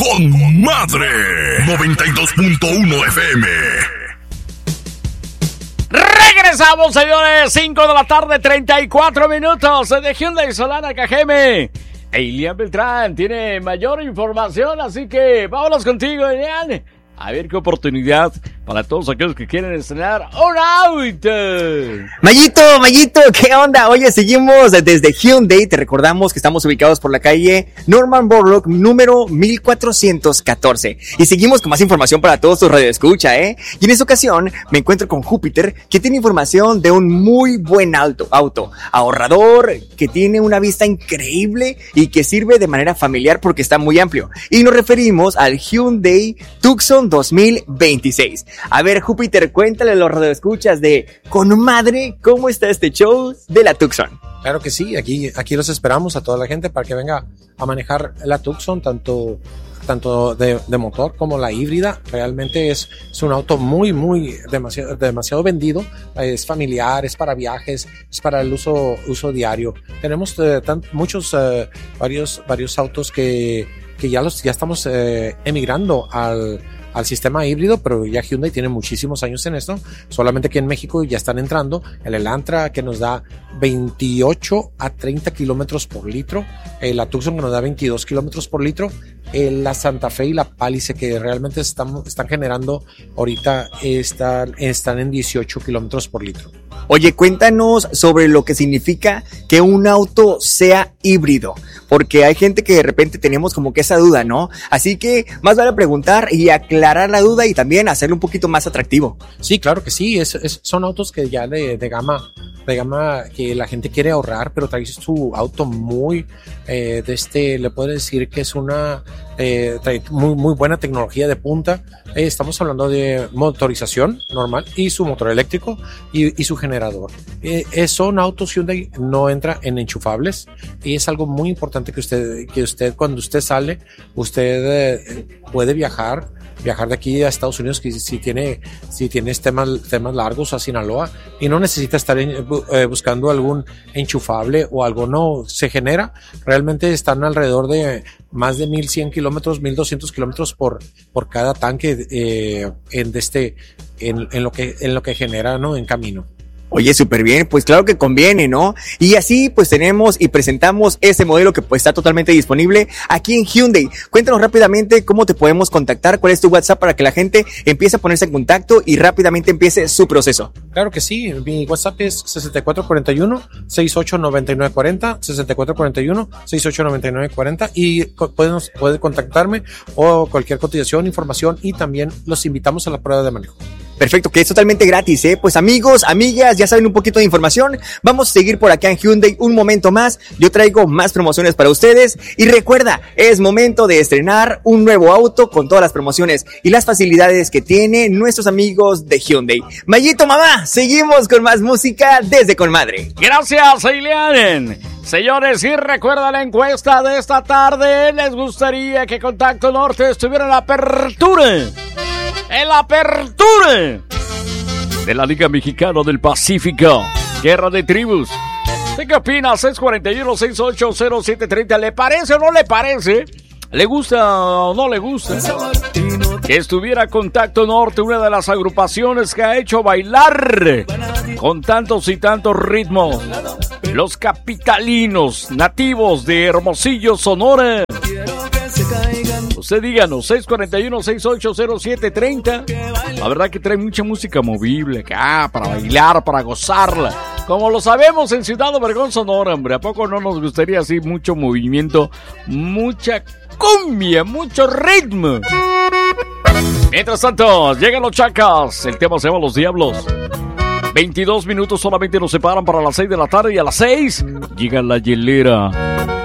con madre. 92.1 FM. Regresamos, señores. 5 de la tarde, 34 minutos. De Hyundai Solana KGM. Elian Beltrán tiene mayor información, así que vámonos contigo, Elian. A ver qué oportunidad para todos aquellos que quieren estrenar un auto. Mayito, ¿qué onda? Oye, seguimos desde Hyundai. Te recordamos que estamos ubicados por la calle Norman Borlaug, número 1414. Y seguimos con más información para todos tus radioescucha, ¿eh? Y en esta ocasión me encuentro con Júpiter, que tiene información de un muy buen auto ahorrador, que tiene una vista increíble y que sirve de manera familiar porque está muy amplio. Y nos referimos al Hyundai Tucson 2026. A ver, Júpiter, cuéntale a los radioescuchas de Con Madre, ¿cómo está este show de la Tucson? Claro que sí, aquí los esperamos a toda la gente para que venga a manejar la Tucson, tanto de motor como la híbrida. Realmente es un auto demasiado vendido. Es familiar, es para viajes, es para el uso diario. Tenemos varios autos que ya estamos emigrando al sistema híbrido, pero ya Hyundai tiene muchísimos años en esto. Solamente aquí en México ya están entrando el Elantra, que nos da 28 a 30 kilómetros por litro, la Tucson, que nos da 22 kilómetros por litro, la Santa Fe y la Palisade, que realmente están generando ahorita, están en 18 kilómetros por litro. Oye, cuéntanos sobre lo que significa que un auto sea híbrido, porque hay gente que de repente tenemos como que esa duda, ¿no? Así que más vale preguntar y aclarar la duda y también hacerlo un poquito más atractivo. Sí, claro que sí, son autos que ya de gama que la gente quiere ahorrar, pero trae su auto muy, le puedo decir que es trae muy buena tecnología de punta. Estamos hablando de motorización normal y su motor eléctrico y su generador. Son autos Hyundai, no entra en enchufables, y es algo muy importante que usted cuando usted sale, usted puede viajar de aquí a Estados Unidos, que si tienes temas largos a Sinaloa y no necesita estar buscando algún enchufable o algo, no se genera. Realmente están alrededor de más de 1100 kilómetros, 1200 kilómetros por cada tanque en lo que genera, ¿no? En camino. Oye, súper bien, pues claro que conviene, ¿no? Y así pues tenemos y presentamos este modelo que pues está totalmente disponible aquí en Hyundai. Cuéntanos rápidamente cómo te podemos contactar, cuál es tu WhatsApp para que la gente empiece a ponerse en contacto y rápidamente empiece su proceso. Claro que sí, mi WhatsApp es 6441-689940, 6441-689940, y puede contactarme o cualquier cotización, información, y también los invitamos a la prueba de manejo. Perfecto, que es totalmente gratis, ¿eh? Pues amigos, amigas, ya saben un poquito de información. Vamos a seguir por acá en Hyundai un momento más. Yo traigo más promociones para ustedes. Y recuerda, es momento de estrenar un nuevo auto con todas las promociones y las facilidades que tienen nuestros amigos de Hyundai. Mayito, mamá, seguimos con más música desde Con Madre. Gracias, Elian. Señores, y recuerda la encuesta de esta tarde. ¿Les gustaría que Contacto Norte estuviera en la apertura? En la apertura de la Liga Mexicana del Pacífico. Guerra de Tribus. ¿Qué opinas? 641-680730. ¿Le parece o no le parece? ¿Le gusta o no le gusta que estuviera Contacto Norte, una de las agrupaciones que ha hecho bailar con tantos y tantos ritmos los capitalinos nativos de Hermosillo, Sonora? Usted díganos, 641-680730. La verdad que trae mucha música movible acá, para bailar, para gozarla. Como lo sabemos en Ciudad Obregón, Sonora, hombre. ¿A poco no nos gustaría así mucho movimiento, mucha cumbia, mucho ritmo? Mientras tanto, llegan los Chacas. El tema se llama Los Diablos. 22 minutos solamente nos separan para las 6 de la tarde, y a las 6 llega la hielera.